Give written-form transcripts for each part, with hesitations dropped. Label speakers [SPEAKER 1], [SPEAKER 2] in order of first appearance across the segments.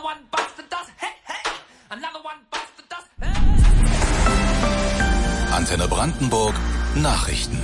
[SPEAKER 1] one bites the dust. Hey, hey. Another one bites the dust. Hey.
[SPEAKER 2] Antenne Brandenburg Nachrichten.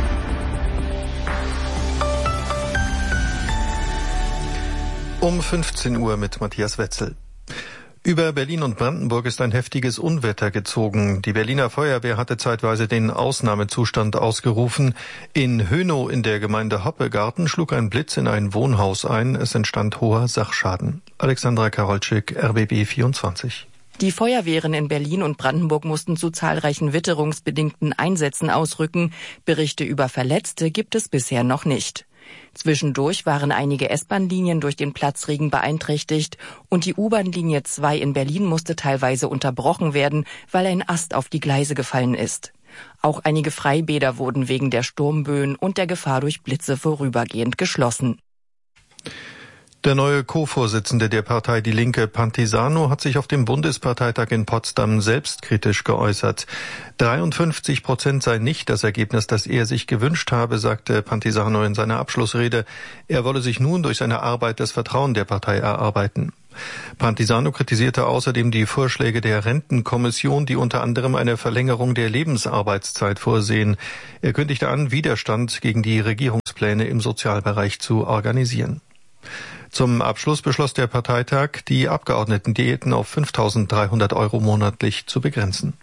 [SPEAKER 3] Um 15 Uhr mit Matthias Wetzel. Über Berlin und Brandenburg ist ein heftiges Unwetter gezogen. Die Berliner Feuerwehr hatte zeitweise den Ausnahmezustand ausgerufen. In Hönow in der Gemeinde Hoppegarten schlug ein Blitz in ein Wohnhaus ein. Es entstand hoher Sachschaden. Alexandra Karolczyk, RBB 24.
[SPEAKER 4] Die Feuerwehren in Berlin und Brandenburg mussten zu zahlreichen witterungsbedingten Einsätzen ausrücken. Berichte über Verletzte gibt es bisher noch nicht. Zwischendurch waren einige S-Bahn-Linien durch den Platzregen beeinträchtigt und die U-Bahn-Linie 2 in Berlin musste teilweise unterbrochen werden, weil ein Ast auf die Gleise gefallen ist. Auch einige Freibäder wurden wegen der Sturmböen und der Gefahr durch Blitze vorübergehend geschlossen.
[SPEAKER 3] Der neue Co-Vorsitzende der Partei Die Linke, Pantisano, hat sich auf dem Bundesparteitag in Potsdam selbstkritisch geäußert. 53% sei nicht das Ergebnis, das er sich gewünscht habe, sagte Pantisano in seiner Abschlussrede. Er wolle sich nun durch seine Arbeit das Vertrauen der Partei erarbeiten. Pantisano kritisierte außerdem die Vorschläge der Rentenkommission, die unter anderem eine Verlängerung der Lebensarbeitszeit vorsehen. Er kündigte an, Widerstand gegen die Regierungspläne im Sozialbereich zu organisieren. Zum Abschluss beschloss der Parteitag, die Abgeordnetendiäten auf 5.300 € monatlich zu begrenzen.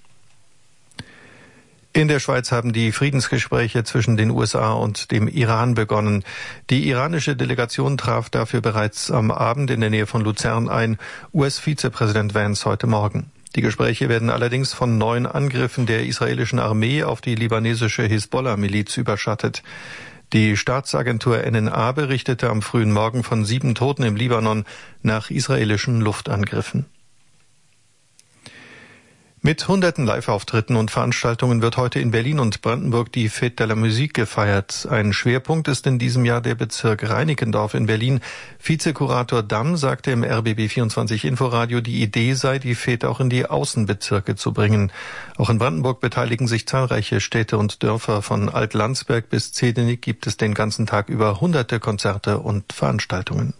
[SPEAKER 3] In der Schweiz haben die Friedensgespräche zwischen den USA und dem Iran begonnen. Die iranische Delegation traf dafür bereits am Abend in der Nähe von Luzern ein, US-Vizepräsident Vance heute Morgen. Die Gespräche werden allerdings von neuen Angriffen der israelischen Armee auf die libanesische Hisbollah-Miliz überschattet. Die Staatsagentur NNA berichtete am frühen Morgen von 7 Toten im Libanon nach israelischen Luftangriffen. Mit hunderten Live-Auftritten und Veranstaltungen wird heute in Berlin und Brandenburg die Fête de la Musique gefeiert. Ein Schwerpunkt ist in diesem Jahr der Bezirk Reinickendorf in Berlin. Vizekurator Damm sagte im RBB 24 Inforadio, die Idee sei, die Fête auch in die Außenbezirke zu bringen. Auch in Brandenburg beteiligen sich zahlreiche Städte und Dörfer. Von Alt-Landsberg bis Zehdenick gibt es den ganzen Tag über hunderte Konzerte und Veranstaltungen.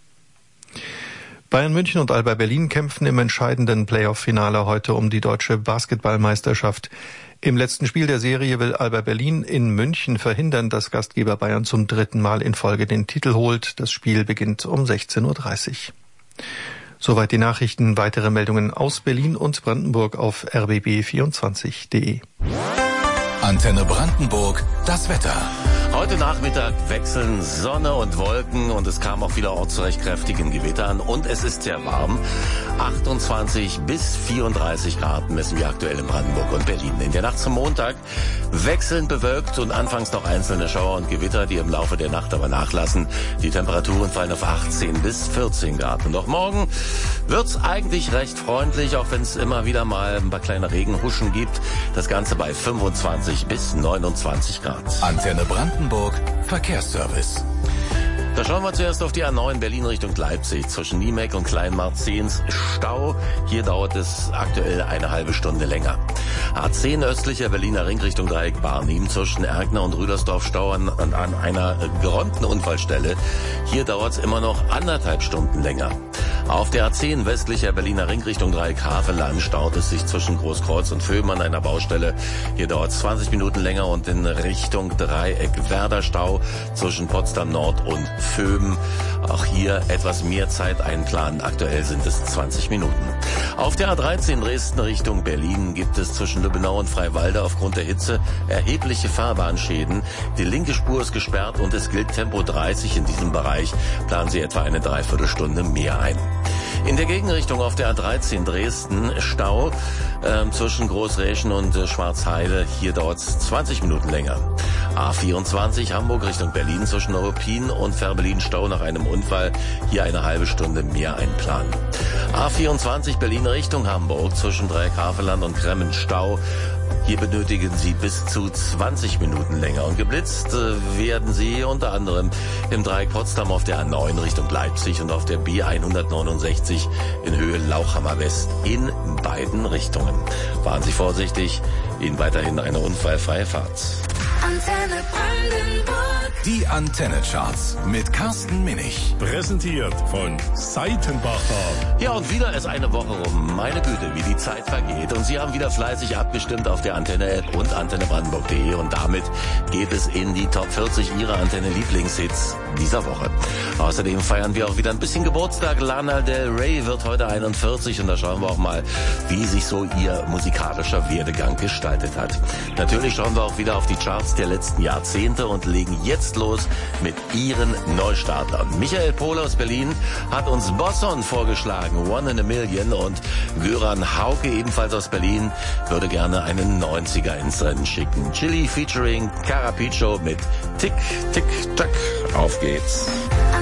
[SPEAKER 3] Bayern München und Alba Berlin kämpfen im entscheidenden Playoff-Finale heute um die deutsche Basketballmeisterschaft. Im letzten Spiel der Serie will Alba Berlin in München verhindern, dass Gastgeber Bayern zum 3. Mal in Folge den Titel holt. Das Spiel beginnt um 16.30 Uhr. Soweit die Nachrichten. Weitere Meldungen aus Berlin und Brandenburg auf rbb24.de.
[SPEAKER 2] Antenne Brandenburg, das Wetter.
[SPEAKER 5] Heute Nachmittag wechseln Sonne und Wolken und es kam auch vielerorts zu recht kräftigen Gewittern und es ist sehr warm. 28 bis 34 Grad messen wir aktuell in Brandenburg und Berlin. In der Nacht zum Montag wechselnd bewölkt und anfangs noch einzelne Schauer und Gewitter, die im Laufe der Nacht aber nachlassen. Die Temperaturen fallen auf 18 bis 14 Grad. Und auch morgen wird's eigentlich recht freundlich, auch wenn es immer wieder mal ein paar kleine Regenhuschen gibt. Das Ganze bei 25 bis 29 Grad.
[SPEAKER 2] Antenne Brandenburg Verkehrsservice.
[SPEAKER 5] Da schauen wir zuerst auf die A9 Berlin Richtung Leipzig. Zwischen Niemeck und Kleinmarzens Stau. Hier dauert es aktuell eine halbe Stunde länger. A10 östlicher Berliner Ring Richtung Dreieck Barnim. Zwischen Erkner und Rüdersdorf Stau an einer geräumten Unfallstelle. Hier dauert es immer noch 1,5 Stunden länger. Auf der A10 westlicher Berliner Ring Richtung Dreieck Havelland staut es sich zwischen Großkreuz und Föhm an einer Baustelle. Hier dauert es 20 Minuten länger und in Richtung Dreieck Werder Stau zwischen Potsdam Nord und Föhm. Auch hier etwas mehr Zeit einplanen. Aktuell sind es 20 Minuten. Auf der A13 Dresden Richtung Berlin gibt es zwischen Lübbenau und Freiwalde aufgrund der Hitze erhebliche Fahrbahnschäden. Die linke Spur ist gesperrt und es gilt Tempo 30 in diesem Bereich. Planen Sie etwa eine Dreiviertelstunde mehr ein. In der Gegenrichtung auf der A13 Dresden Stau zwischen Großräschen und Schwarzheide. Hier dauert es 20 Minuten länger. A24 Hamburg Richtung Berlin zwischen Neuruppin und Fährberlin Stau nach einem Unfall. Hier eine halbe Stunde mehr einplanen. A24 Berlin Richtung Hamburg zwischen Dreieck-Havelland und Kremmen Stau. Hier benötigen Sie bis zu 20 Minuten länger. Und geblitzt werden Sie unter anderem im Dreieck Potsdam auf der A9 Richtung Leipzig und auf der B169 in Höhe Lauchhammer West in beiden Richtungen. Fahren Sie vorsichtig, Ihnen weiterhin eine unfallfreie Fahrt.
[SPEAKER 1] Antenne Brandenburg.
[SPEAKER 2] Die Antenne-Charts mit Carsten Minich.
[SPEAKER 6] Präsentiert von Seitenbacher.
[SPEAKER 5] Ja, und wieder ist eine Woche rum. Meine Güte, wie die Zeit vergeht. Und Sie haben wieder fleißig abgestimmt auf der Antenne-App und antennebrandenburg.de. Und damit geht es in die Top 40 Ihrer Antenne-Lieblingshits dieser Woche. Außerdem feiern wir auch wieder ein bisschen Geburtstag. Lana Del Rey wird heute 41. Und da schauen wir auch mal, wie sich so ihr musikalischer Werdegang gestaltet hat. Natürlich schauen wir auch wieder auf die Charts der letzten Jahrzehnte und legen jetzt los mit ihren Neustartern. Michael Pohl aus Berlin hat uns Bosson vorgeschlagen, One in a Million, und Göran Hauke, ebenfalls aus Berlin, würde gerne einen 90er ins Rennen schicken. Chili featuring Carapicho mit Tick, Tick, Tack. Auf geht's.